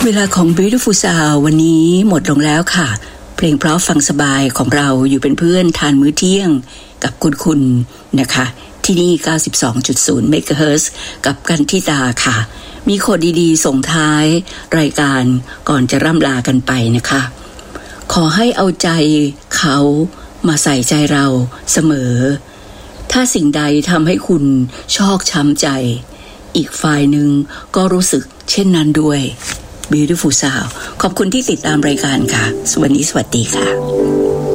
เวลาของ Beautiful Sound วันนี้หมดลงแล้วค่ะเพลงเพราะฟังสบายของเราอยู่เป็นเพื่อนทานมื้อเที่ยงกับคุณนะคะที่นี่ 92.0 เมกะเฮิรตซ์กับกันทิตาค่ะมีโคดดีๆส่งท้ายรายการก่อนจะร่ำลากันไปนะคะขอให้เอาใจเขามาใส่ใจเราเสมอถ้าสิ่งใดทำให้คุณชอกช้ำใจอีกฝ่ายหนึ่งก็รู้สึกเช่นนั้นด้วย Beautiful Sound ขอบคุณที่ติดตามรายการค่ะวันนี้สวัสดีค่ะ